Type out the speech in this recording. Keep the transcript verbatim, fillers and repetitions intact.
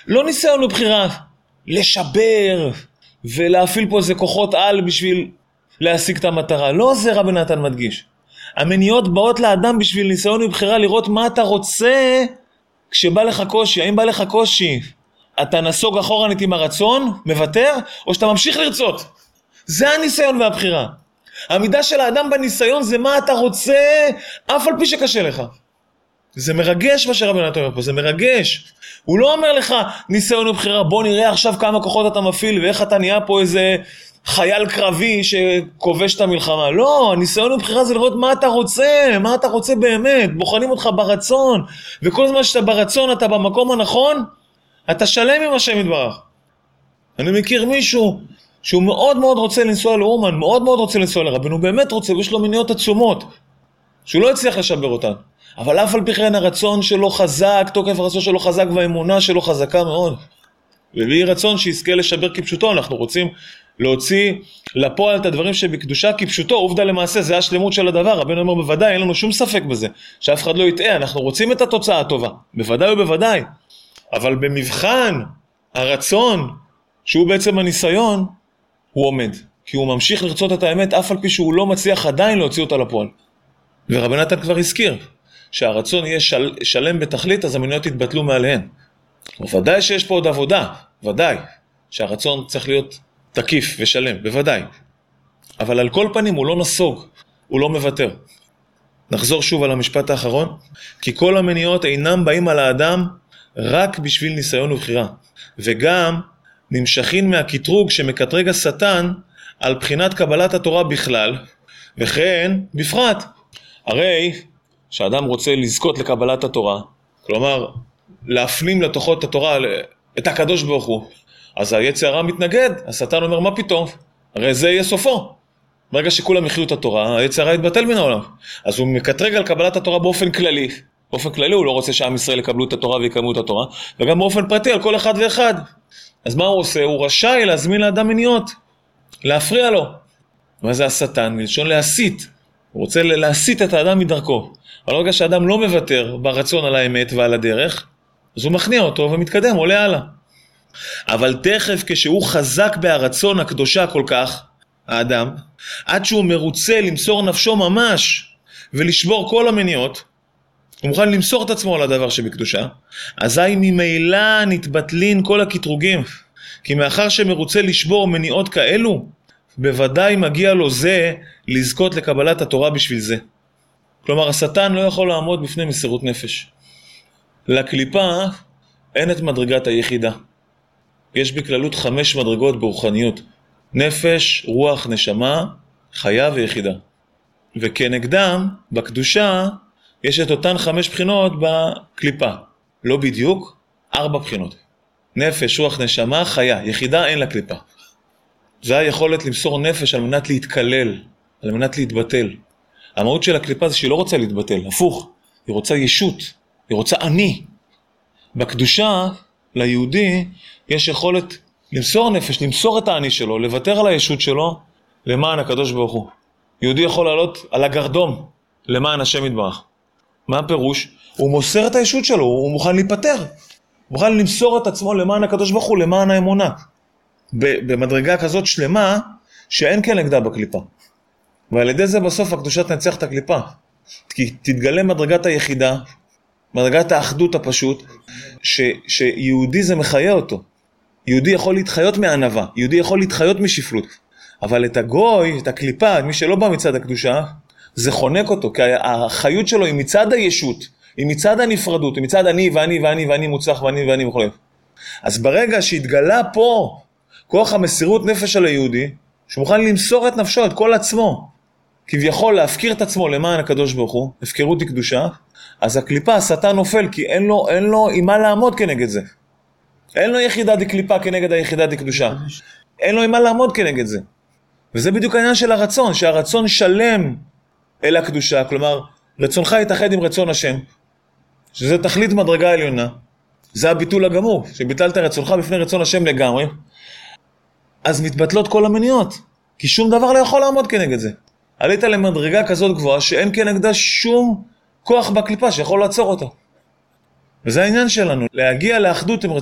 לא ניסיון ובחירה, לשבר ולהפעיל פה איזה כוחות על בשביל להשיג את המטרה. לא זה רבי נתן מדגיש. המניעות באות לאדם בשביל ניסיון ובחירה, לראות מה אתה רוצה כשבא לך קושי. האם בא לך קושי, אתה נסוג אחורנית עם הרצון, מוותר, או שאתה ממשיך לרצות? זה הניסיון והבחירה. המידה של האדם בניסיון זה מה אתה רוצה, אף על פי שקשה לך. זה מרגש מה שרבי נתן אומר פה, זה מרגש. הוא לא אומר לך ניסיון ובחירה, בוא נראה עכשיו כמה כוחות אתה מפעיל, ואיך אתה נהיה פה איזה חייל קרבי שכובש את המלחמה. לא, ניסיון ובחירה זה לראות מה אתה רוצה, מה אתה רוצה באמת. בוחנים אותך ברצון, וכל זמן שאתה ברצון, אתה במקום הנכון, אתה שלם עם השם יתברך. אני מכיר מישהו שהוא מאוד מאוד רוצה לנסוע לאומן, מאוד מאוד רוצה לנסוע לרבן, הוא באמת רוצה, ויש לו מניעות עצומות, שהוא לא הצליח לשבר אותן. אבל אף על פי כן הרצון שלו חזק, תוקף הרצון שלו חזק, והאמונה שלו חזקה מאוד. ובלי רצון שיזכה לשבר כפשוטו, אנחנו רוצים להוציא לפועל את הדברים שבקדושה כפשוטו, עובדה למעשה, זה השלמות של הדבר. רבנו אומר בוודאי, אין לנו שום ספק בזה, שאף אחד לא יטעה, אנחנו רוצים את התוצאה הטובה, בוודאי ובוודאי. אבל במבחן הרצון, שהוא בעצם הניסיון, הוא עומד. כי הוא ממשיך לרצות את האמת, אף על פי שהוא לא מצליח עדיין להוציא אותה לפועל. ורבי נתן כבר הזכיר, שהרצון יהיה של, שלם בתכלית, אז המניעות יתבטלו מעליהן. ודאי שיש פה עוד עבודה, ודאי, שהרצון צריך להיות תקיף ושלם, בוודאי. אבל על כל פנים הוא לא נסוג, הוא לא מוותר. נחזור שוב על המשפט האחרון, כי כל המניעות אינם באים על האדם רק בשביל ניסיון ובחירה, וגם נמשכים מהקטרוג שמקטרג השטן על בחינת קבלת התורה בכלל, וכן בפרט. הרי שאדם רוצה לזכות לקבלת התורה, כלומר להפנים לתוכו את התורה, את הקדוש ברוך הוא, אז היצר הרע מתנגד, השטן אומר מה פתאום, הרי זה יהיה סופו. ברגע שכולם יחיו את התורה, היצר הרע יתבטל מן העולם. אז הוא מקטרג על קבלת התורה באופן כללי, באופן כללי הוא לא רוצה שעם ישראל יקבלו את התורה ויקיימו את התורה, וגם באופן פרטי על כל אחד ואחד. אז מה הוא עושה? הוא רשאי להזמין לאדם מניעות, להפריע לו. מה זה השטן? מלשון להסית. הוא רוצה להסית את האדם מדרכו. אבל רגע שהאדם לא מוותר ברצון על האמת ועל הדרך, אז הוא מכניע אותו ומתקדם, עולה הלאה. אבל תכף כשהוא חזק בהרצון הקדושה כל כך, האדם, עד שהוא מרוצה למסור נפשו ממש ולשבור כל המניעות, הוא מוכן למסור את עצמו על הדבר שבקדושה, אזי ממילא נתבטלין כל הקטרוגים, כי מאחר שמרוצה לשבור מניעות כאלו, בוודאי מגיע לו זה לזכות לקבלת התורה בשביל זה. כלומר, השטן לא יכול לעמוד בפני מסירות נפש. לקליפה אין את מדרגת היחידה. יש בכללות חמש מדרגות ברוחניות. נפש, רוח, נשמה, חיה ויחידה. וכנגדם, בקדושה, יש את אותן חמש בחינות בקליפה. לא בדיוק, ארבע בחינות. נפש, רוח, נשמה, חיה. יחידה אין לקליפה. זה היכולת למסור נפש על מנת להתקלל, על מנת להתבטל. המהות של הקליפה זה שהיא לא רוצה להתבטל, הפוך. היא רוצה ישות, היא רוצה אני. בקדושה, ליהודי, יש יכולת למסור נפש, למסור את האני שלו, לוותר על הישות שלו, למען הקדוש ברוך הוא. יהודי יכול לעלות על הגרדום, למען השם יתברך. מה הפירוש? הוא מוסר את הישות שלו, הוא מוכן להיפטר. הוא מוכן למסור את עצמו למען הקדוש ברוך הוא, למען האמונה. במדרגה כזאת שלמה, שאין כנגדה בקליפה. ועל ידי זה בסוף הקדושה תנצח את הקליפה. כי תתגלה מדרגת היחידה, מדרגת האחדות הפשוט, ש, שיהודי זה מחיה אותו. יהודי יכול להתחיות מענווה, יהודי יכול להתחיות משפלות. אבל את הגוי, את הקליפה, מי שלא בא מצד הקדושה, זה חונק אותו, כי החיות שלו היא מצד הישות, היא מצד הנפרדות, היא מצד אני ואני ואני ואני מוצלח ואני ואני וכו'. אז ברגע שהתגלה פה כוח המסירות נפש של היהודי, שמוכן למסור את נפשו, את כל עצמו, כביכול להפקיר את עצמו למען הקדוש ברוך הוא, הפקרות היא קדושה, אז הקליפה, השטן נופל, כי אין לו, אין לו עם מה לעמוד כנגד זה. אין לו יחידה די קליפה כנגד היחידה די קדושה. אין לו עם מה לעמוד כנגד זה. וזה בדיוק העניין של הרצון, שהרצון שלם אל הקדושה, כלומר, רצונך יתאחד עם רצון השם, שזה תכלית מדרגה עליונה, זה הביטול הגמור, שביטלת רצונך בפני רצון השם לגמרי, אז מתבטלות כל המניעות, כי שום דבר לא יכול לעמוד כנגד זה. עלית למדרגה כזאת גבוהה, שאין כנגדה שום כוח בקליפה שיכול לעצור אותו. וזה העניין שלנו, להגיע לאחדות עם רצון.